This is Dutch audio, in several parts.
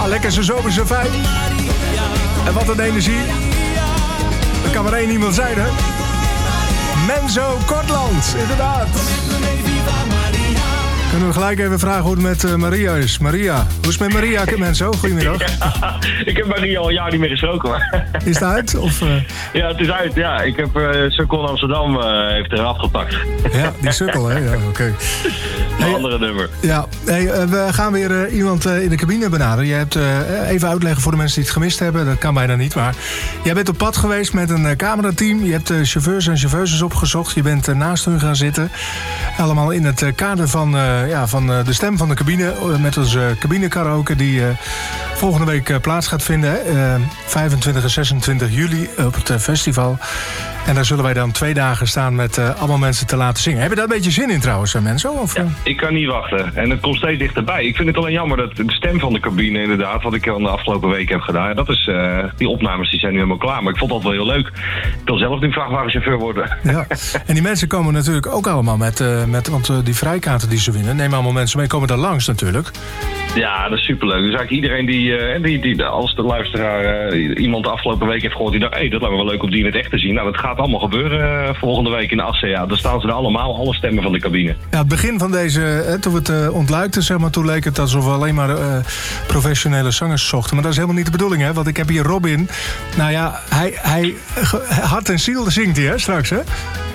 lekker zijn zomerse vibe. En wat een energie. Er kan maar één iemand zijn, hè? Menzo Kortland, inderdaad. Kunnen we gelijk even vragen hoe het met Maria is. Maria, hoe is het met Maria, Menzo? Goedemiddag. Ja, ik heb Maria al een jaar niet meer gesproken. Maar. Is het uit? Of, Ja, het is uit. Ja. Ik heb Sukkel Amsterdam heeft er afgepakt. Ja, die Sukkel, hè? Ja, oké. Een andere nummer. Ja, we gaan weer iemand in de cabine benaderen. Je hebt even uitleggen voor de mensen die het gemist hebben. Dat kan bijna niet, maar jij bent op pad geweest met een camerateam. Je hebt chauffeurs en chauffeuses opgezocht. Je bent naast hun gaan zitten. Allemaal in het kader van de stem van de cabine. Met onze cabinekaraoke die volgende week plaats gaat vinden. 25 en 26 juli op het festival. En daar zullen wij dan 2 dagen staan met allemaal mensen te laten zingen. Heb je daar een beetje zin in trouwens, mensen? Of? Ja, ik kan niet wachten. En het komt steeds dichterbij. Ik vind het alleen jammer dat de stem van de cabine inderdaad, wat ik al de afgelopen week heb gedaan, dat is, die opnames die zijn nu helemaal klaar. Maar ik vond dat wel heel leuk. Ik wil zelf nu vrachtwagenchauffeur worden. Ja. En die mensen komen natuurlijk ook allemaal met want die vrijkaarten die ze winnen, nemen allemaal mensen mee, komen daar langs natuurlijk. Ja, dat is superleuk. Dus eigenlijk iedereen die als de luisteraar iemand de afgelopen week heeft gehoord, die dacht, dat lijkt me wel leuk om die in het echt te zien. Nou, dat gaat allemaal gebeuren volgende week in Assen. Ja, dan staan ze er allemaal, alle stemmen van de cabine. Ja, het begin van deze, toen we het ontluikten, zeg maar, toen leek het alsof we alleen maar professionele zangers zochten. Maar dat is helemaal niet de bedoeling, hè? Want ik heb hier Robin. Nou ja, hij hart en ziel zingt hij, hè, straks, hè?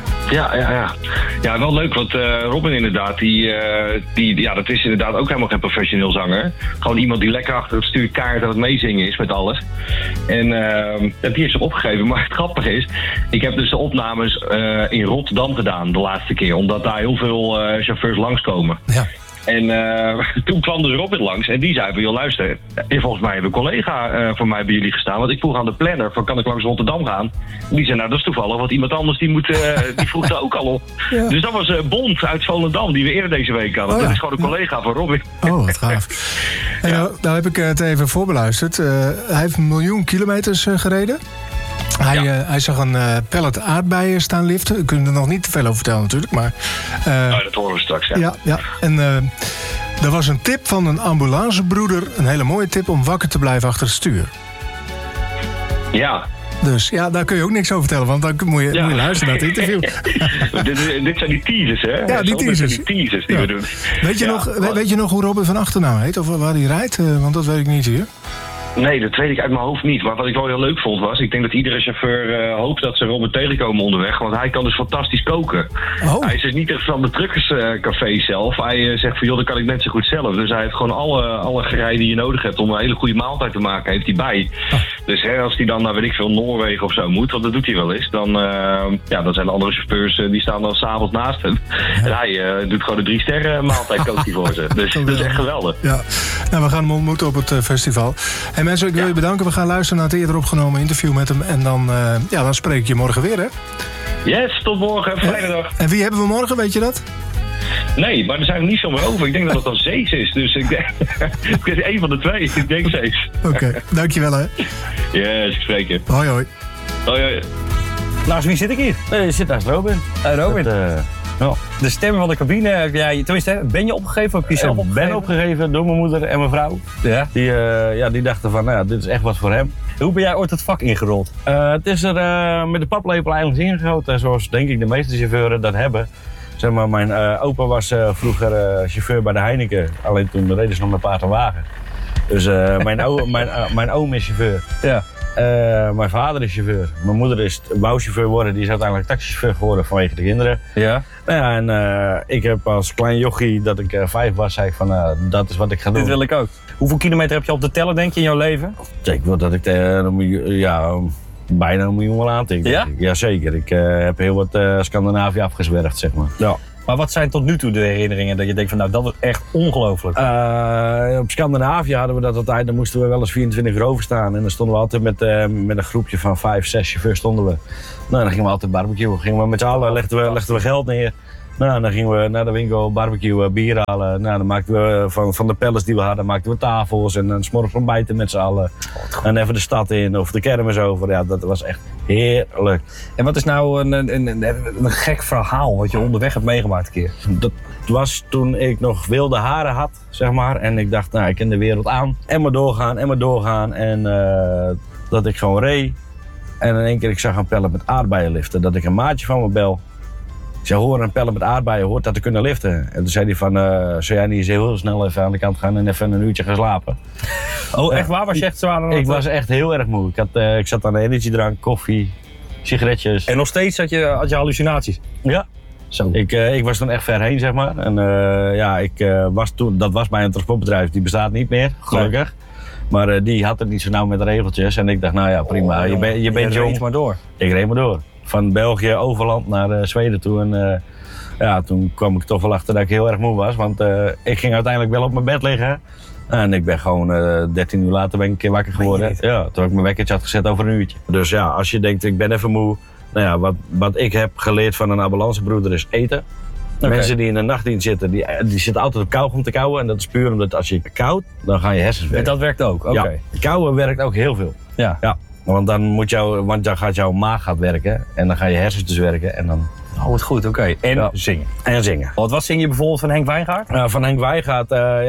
Ja, wel leuk, want Robin inderdaad, dat is inderdaad ook helemaal geen professioneel zanger. Gewoon iemand die lekker achter het stuur kaart aan het meezingen is met alles. En die heeft zich opgegeven. Maar het grappige is, ik heb dus de opnames in Rotterdam gedaan de laatste keer. Omdat daar heel veel chauffeurs langskomen. Ja. En toen kwam dus Robin langs en die zei van, joh, luister, volgens mij heeft een collega van mij bij jullie gestaan. Want ik vroeg aan de planner van, kan ik langs Rotterdam gaan? En die zei, nou, dat is toevallig, want iemand anders die vroeg er ook al op. Ja. Dus dat was Bond uit Volendam, die we eerder deze week hadden. Dat is gewoon een collega van Robin. Oh, wat gaaf. En nou heb ik het even voorbeluisterd. Hij heeft 1 miljoen kilometers gereden. Hij zag een pallet aardbeien staan liften. We kunnen er nog niet te veel over vertellen natuurlijk. Maar, dat horen we straks, ja. En er was een tip van een ambulancebroeder. Een hele mooie tip om wakker te blijven achter het stuur. Ja. Dus ja, daar kun je ook niks over vertellen. Want dan moet je luisteren naar het interview. dit zijn die teasers, hè? Ja, die teasers. Die teasers die we doen. Weet je nog hoe Robin van achternaam heet? Of waar hij rijdt? Want dat weet ik niet hier. Nee, dat weet ik uit mijn hoofd niet. Maar wat ik wel heel leuk vond was, ik denk dat iedere chauffeur hoopt dat ze Robin tegenkomen onderweg. Want hij kan dus fantastisch koken. Oh. Hij is dus niet echt van de truckerscafé zelf. Hij zegt van, joh, dat kan ik net zo goed zelf. Dus hij heeft gewoon alle gerei die je nodig hebt om een hele goede maaltijd te maken, heeft hij bij. Oh. Dus als hij dan naar, weet ik veel, Noorwegen of zo moet, want dat doet hij wel eens, dan zijn de andere chauffeurs, die staan dan s'avonds naast hem. Ja. En hij doet gewoon de 3 sterren maaltijd, kookt hij voor ze. Dus dat is echt geweldig. Ja. Nou, we gaan hem ontmoeten op het festival. En mensen, ik wil je bedanken. We gaan luisteren naar het eerder opgenomen interview met hem. En dan spreek ik je morgen weer, hè? Yes, tot morgen. Fijne dag. En wie hebben we morgen, weet je dat? Nee, maar er zijn er niet zo meer over. Ik denk dat het dan Zees is. Dus ik denk, het is 1 van de 2. Ik denk Zees. Oké, dankjewel, hè? Yes, ik spreek je. Hoi, hoi. Hoi. Naast wie zit ik hier? Je zit naast Robin. Robin. De stemmen van de cabine heb jij, tenminste, ben je opgegeven? Of heb je zelf opgegeven? Ben opgegeven door mijn moeder en mijn vrouw. Ja. Die dachten van, dit is echt wat voor hem. Hoe ben jij ooit het vak ingerold? Het is er met de paplepel eigenlijk ingegoten, zoals denk ik de meeste chauffeurs dat hebben. Zeg maar, mijn opa was vroeger chauffeur bij de Heineken, alleen toen reden ze nog met paard en wagen. Dus mijn oom is chauffeur. Ja. Mijn vader is chauffeur. Mijn moeder is bouwchauffeur geworden. Die is uiteindelijk taxichauffeur geworden vanwege de kinderen. Ja. Nou ja, en ik heb als klein jochie, dat ik 5 was, zei ik van dat is wat ik ga doen. Dit wil ik ook. Hoeveel kilometer heb je op te tellen, denk je, in jouw leven? Ik wil dat ik bijna 1 miljoen wel aantik. Ja? Jazeker. Ik heb heel wat Scandinavië afgezwerfd, zeg maar. Ja. Maar wat zijn tot nu toe de herinneringen dat je denkt van, nou, dat was echt ongelooflijk? Op Scandinavië hadden we dat altijd. Dan moesten we wel eens 24 uur overstaan. En dan stonden we altijd met een groepje van 5, 6 chauffeurs stonden we. Nou, dan gingen we altijd barbecuen. Gingen we met z'n allen, legden we geld neer. Nou, dan gingen we naar de winkel, barbecue, bier halen. Nou, dan maakten we van de pellets die we hadden, maakten we tafels. En dan 's morgens ontbijten met z'n allen. En even de stad in of de kermis over. Ja, dat was echt heerlijk. En wat is nou een gek verhaal wat je onderweg hebt meegemaakt een keer? Dat was toen ik nog wilde haren had, zeg maar. En ik dacht, nou, ik ken de wereld aan. En maar doorgaan. En dat ik gewoon reed. En in één keer, ik zag een pellet met aardbeien liften. Dat ik een maatje van me bel. Ik zei, hoor, een pellet met aardbeien, hoort dat te kunnen liften? En toen zei hij van, zou jij niet eens heel snel even aan de kant gaan en even een uurtje gaan slapen? Oh, echt waar? Was je echt zwaar? Ik was echt heel erg moe. Ik zat aan de energiedrank, koffie, sigaretjes. En nog steeds had je hallucinaties? Ja. Zo. Ik was toen echt ver heen, zeg maar. En dat was bij een transportbedrijf, die bestaat niet meer, gelukkig. Nee. Maar die had het niet zo nauw met de regeltjes. En ik dacht, nou ja, prima, je bent jong. Maar door. Ik reed maar door. Van België, overland naar Zweden toe. En toen kwam ik toch wel achter dat ik heel erg moe was. Want ik ging uiteindelijk wel op mijn bed liggen. En ik ben gewoon 13 uur later ben ik een keer wakker geworden. Ja, toen ik mijn wekkertje had gezet over een uurtje. Dus ja, als je denkt, ik ben even moe. Nou ja, wat ik heb geleerd van een ambulancebroeder is eten. Okay. Mensen die in de nachtdienst zitten, die zitten altijd op kauwgom te kauwen. En dat is puur omdat als je koudt, dan gaan je hersens werken. En dat werkt ook? Oké. Ja, kauwen werkt ook heel veel. Ja. Want dan gaat jouw maag werken en dan gaan je hersens dus werken en dan... Oh, wat goed, oké. En zingen. En zingen. Wat zing je bijvoorbeeld van Henk Wijngaard? Van Henk Wijngaard,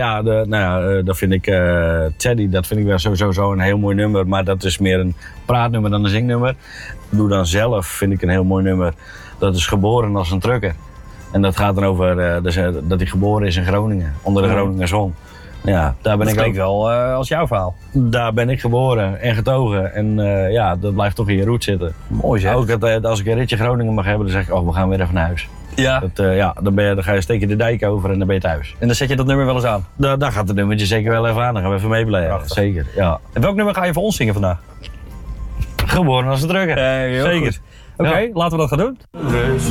dat vind ik... Teddy, dat vind ik wel sowieso een heel mooi nummer. Maar dat is meer een praatnummer dan een zingnummer. Doe dan zelf, vind ik een heel mooi nummer. Dat is Geboren als een trucker. En dat gaat dan over dat hij geboren is in Groningen. Onder de Groninger zon. Ja, daar ben dat ik ook wel als jouw verhaal. Daar ben ik geboren en getogen. En dat blijft toch in je roet zitten. Mooi zeg. Ook als ik een ritje Groningen mag hebben, dan zeg ik, we gaan weer even naar huis. Ja. Dan ga je steek je de dijk over en dan ben je thuis. En dan zet je dat nummer wel eens aan? Daar gaat het nummertje zeker wel even aan. Dan gaan we even meeblijven. Zeker, ja. En welk nummer ga je voor ons zingen vandaag? Geboren als een trucker. Zeker. Oké, laten we dat gaan doen.